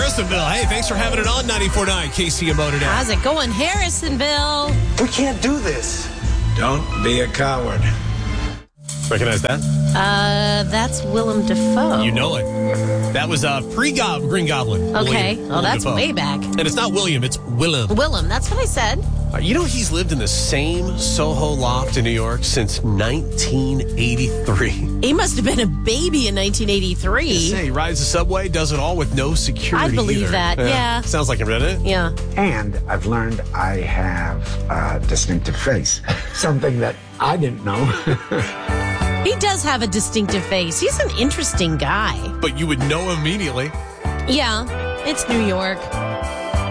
Harrisonville. Hey, thanks for having it on 94.9 KCMO today. How's it going, Harrisonville? We can't do this. Don't be a coward. Recognize that? That's Willem Dafoe. You know it. That was pre-Green Goblin. Okay. Willem That's Dafoe. way back. And it's not William, it's Willem. Willem, that's what I said. You know he's lived in the same Soho loft in New York since 1983. He must have been a baby in 1983. He rides the subway, does it all with no security. I believe either. that, yeah. Sounds like him, doesn't it? Yeah. And I've learned I have a distinctive face. Something that I didn't know. He does have a distinctive face. He's an interesting guy. But you would know immediately. Yeah, it's New York.